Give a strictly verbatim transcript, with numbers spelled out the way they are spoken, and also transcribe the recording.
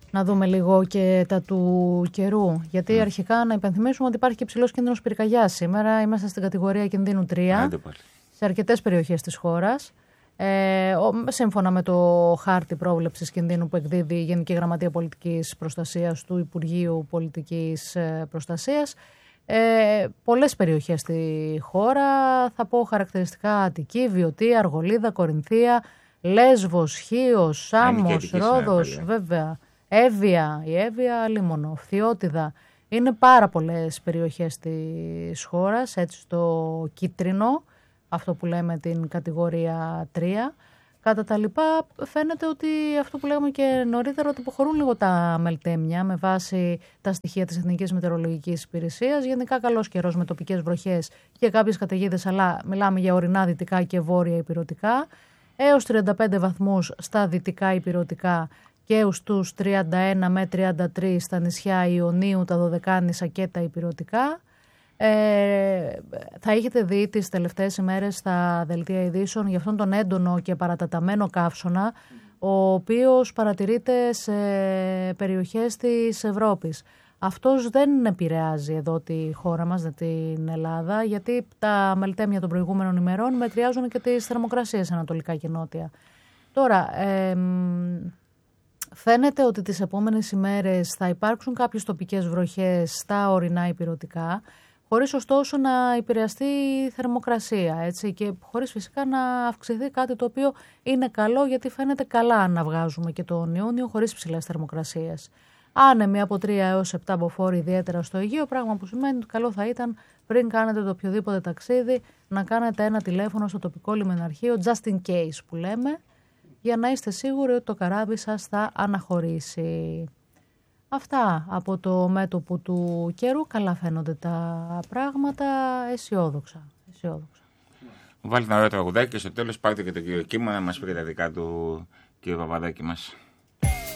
Να δούμε λίγο και τα του καιρού. Γιατί mm. αρχικά να υπενθυμίσουμε ότι υπάρχει και υψηλός κίνδυνος πυρκαγιάς. Σήμερα είμαστε στην κατηγορία κινδύνου τρία σε αρκετές περιοχές της χώρας. Ε, σύμφωνα με το χάρτη πρόβλεψης κινδύνου που εκδίδει η Γενική Γραμματεία Πολιτικής Προστασίας του Υπουργείου Πολιτικής Προστασίας, ε, πολλές περιοχές στη χώρα, θα πω χαρακτηριστικά Αττική, Βιωτή, Αργολίδα, Κορινθία, Λέσβος, Χίος, Σάμος, Ρόδος, βέβαια, Εύβοια, η Εύβοια, Λίμωνο, Φθιώτιδα. Είναι πάρα πολλές περιοχές της χώρας, έτσι στο κίτρινο, αυτό που λέμε την κατηγορία τρία. Κατά τα λοιπά φαίνεται ότι αυτό που λέγαμε και νωρίτερα, ότι υποχωρούν λίγο τα μελτέμια με βάση τα στοιχεία της Εθνικής Μετεωρολογικής Υπηρεσίας. Γενικά καλός καιρός με τοπικές βροχές και κάποιες καταιγίδες, αλλά μιλάμε για ορεινά δυτικά και βόρεια ηπειρωτικά. Έως τριάντα πέντε βαθμούς στα δυτικά ηπειρωτικά και έως τους τριάντα ένα με τριάντα τρία στα νησιά Ιωνίου, τα Δωδεκάνησα και τα ηπειρωτικά. Ε, θα έχετε δει τις τελευταίες ημέρες στα δελτία ειδήσεων για αυτόν τον έντονο και παραταταμένο καύσωνα, ο οποίος παρατηρείται σε περιοχές της Ευρώπης. Αυτός δεν επηρεάζει εδώ τη χώρα μας, την Ελλάδα, γιατί τα μελτέμια των προηγούμενων ημερών μετριάζουν και τις θερμοκρασίες ανατολικά και νότια. Τώρα, ε, φαίνεται ότι τις επόμενες ημέρες θα υπάρξουν κάποιες τοπικές βροχές στα ορεινά ηπειρωτικά, χωρίς ωστόσο να επηρεαστεί η θερμοκρασία, έτσι, και χωρίς φυσικά να αυξηθεί κάτι το οποίο είναι καλό, γιατί φαίνεται καλά να βγάζουμε και τον Ιούνιο χωρίς ψηλές θερμοκρασίες. Άνεμοι από τρία έως επτά μποφόρ, ιδιαίτερα στο Αιγαίο, πράγμα που σημαίνει ότι καλό θα ήταν πριν κάνετε το οποιοδήποτε ταξίδι να κάνετε ένα τηλέφωνο στο τοπικό λιμεναρχείο, just in case που λέμε, για να είστε σίγουροι ότι το καράβι σας θα αναχωρήσει. Αυτά από το μέτωπο του καιρού. Καλά φαίνονται τα πράγματα, αισιόδοξα. αισιόδοξα. Βάλτε ένα ωραίο τραγουδάκι και στο τέλος πάρτε και τον κύριο Κίμωνα να μας πει τα δικά του, κύριο Παπαδάκη μας.